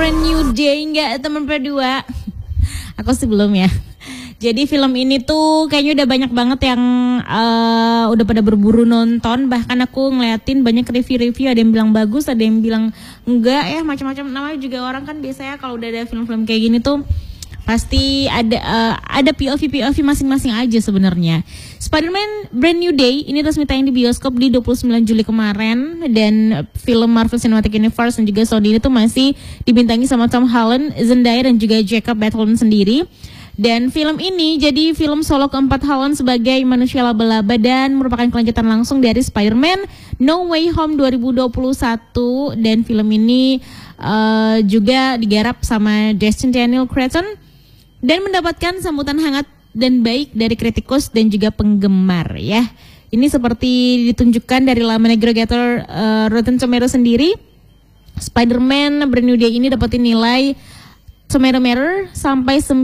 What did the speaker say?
Brand New Day nggak teman berdua? Aku sih belum ya. Jadi film ini tuh kayaknya udah banyak banget yang udah pada berburu nonton. Bahkan aku ngeliatin banyak review-review, ada yang bilang bagus, ada yang bilang enggak ya, macam-macam. Namanya juga orang kan biasanya kalau udah ada film-film kayak gini tuh pasti ada POV masing-masing aja sebenarnya. Spider-Man Brand New Day ini resmi tayang di bioskop di 29 Juli kemarin, dan film Marvel Cinematic Universe dan juga Sony ini tuh masih dibintangi sama Tom Holland, Zendaya dan juga Jacob Batalon sendiri. Dan film ini jadi film solo keempat Holland sebagai manusia laba-laba dan merupakan kelanjutan langsung dari Spider-Man No Way Home 2021. Dan film ini juga digarap sama Destin Daniel Cretton dan mendapatkan sambutan hangat dan baik dari kritikus dan juga penggemar ya. Ini seperti ditunjukkan dari laman aggregator Rotten Tomatoes sendiri. Spider-Man Brand New Day ini dapetin nilai Tomato Meter sampai